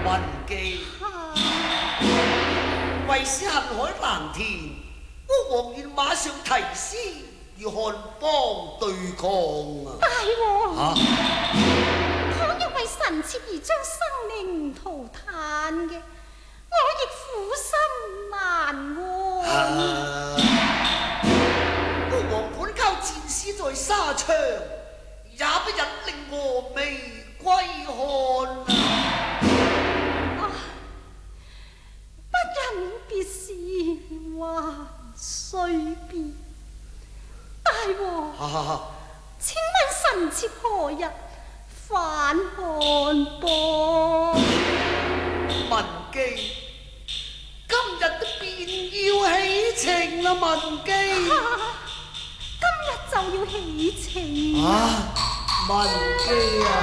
文姬，為使恨海難填，我王願馬上提師與漢邦對抗啊！ 大王，倘若為臣妾而將生命塗炭嘅，我亦苦心難忘。 我王本靠戰死在沙場，也不忍令峨眉歸漢啊！ 不忍別是還須別。大王，請問臣妾何日返漢邦？ 文姬，今日都便要起程啦，文姬。 今日就要起程文姬啊！